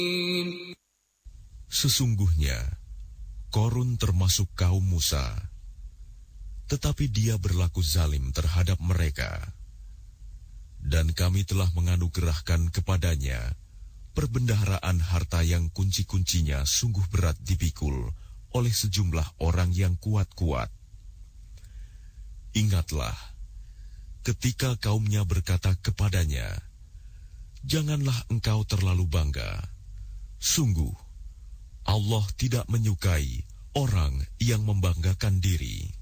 Sesungguhnya, Korun termasuk kaum Musa, tetapi dia berlaku zalim terhadap mereka. Dan kami telah menganugerahkan kepadanya perbendaharaan harta yang kunci-kuncinya sungguh berat dipikul oleh sejumlah orang yang kuat-kuat. Ingatlah, ketika kaumnya berkata kepadanya, "Janganlah engkau terlalu bangga. Sungguh, Allah tidak menyukai orang yang membanggakan diri."